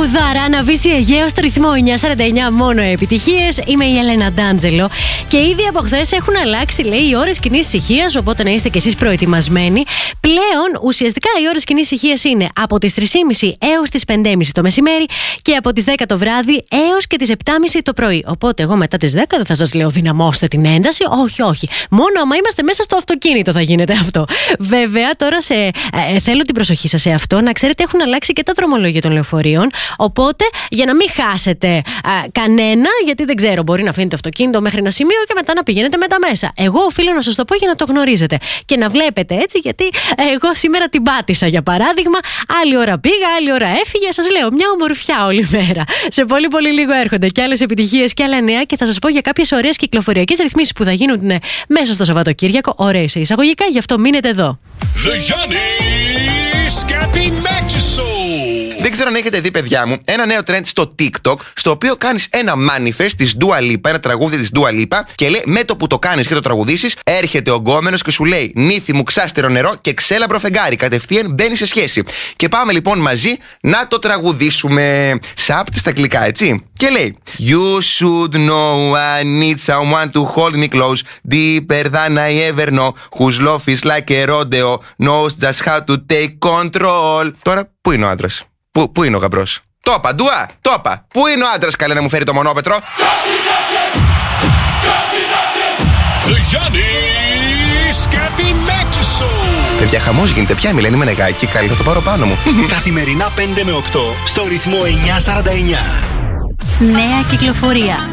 Τραγουδάρα, να βύσει Αιγαίο στο ρυθμό 949, μόνο επιτυχίες. Είμαι η Έλενα Ντάντζελο και ήδη από χθες έχουν αλλάξει, λέει, οι ώρες κοινής ησυχίας. Οπότε να είστε κι εσείς προετοιμασμένοι. Πλέον, ουσιαστικά, οι ώρες κοινής ησυχίας είναι από τις 3.30 έως τις 5.30 το μεσημέρι και από τις 10 το βράδυ έως και τις 7.30 το πρωί. Οπότε, εγώ μετά τις 10 δεν θα σας λέω δυναμώστε την ένταση. Όχι, όχι. Μόνο άμα είμαστε μέσα στο αυτοκίνητο θα γίνεται αυτό. Βέβαια, τώρα θέλω την προσοχή σας σε αυτό. Να ξέρετε, έχουν αλλάξει και τα δρομολόγια των λεωφορείων. Οπότε, για να μην χάσετε κανένα, γιατί δεν ξέρω, μπορεί να αφήνετε το αυτοκίνητο μέχρι ένα σημείο και μετά να πηγαίνετε με τα μέσα. Εγώ οφείλω να σας το πω για να το γνωρίζετε. Και να βλέπετε έτσι, γιατί εγώ σήμερα την πάτησα, για παράδειγμα. Άλλη ώρα πήγα, άλλη ώρα έφυγε. Σας λέω, μια ομορφιά όλη μέρα. Σε πολύ πολύ λίγο έρχονται και άλλες επιτυχίες και άλλα νέα και θα σας πω για κάποιες ωραίες κυκλοφοριακές ρυθμίσεις που θα γίνουν μέσα στο Σαββατοκύριακο. Ωραίες εισαγωγικά, γι' αυτό μείνετε εδώ. Δεν ξέρω αν έχετε δει, παιδιά μου, ένα νέο trend στο TikTok, στο οποίο κάνεις ένα manifest της Dua Lipa, ένα τραγούδι της Dua Lipa, και λέει με το που το κάνεις και το τραγουδήσεις, έρχεται ο γκόμενος και σου λέει νύφη μου ξάστερο νερό και ξέλαμπρο φεγγάρι. Κατευθείαν μπαίνει σε σχέση. Και πάμε λοιπόν μαζί να το τραγουδήσουμε. Σάπτη στα αγγλικά, έτσι. Και λέει You should know I need someone to hold me close, deeper than I ever know, whose love is like a rodeo, knows just how to take control. Τώρα, πού είναι ο άντρας? Πού είναι ο γαμπρός? Το είπα, Ντουά, το είπα. Πού είναι ο άντρας, καλέ, να μου φέρει το μονόπετρο? Παιδιά, χαμός γίνεται πια, μιλάνε με νεγάκι. Καλή, θα το πάρω πάνω μου. Καθημερινά 5 με 8 στο ρυθμό 949. Νέα κυκλοφορία.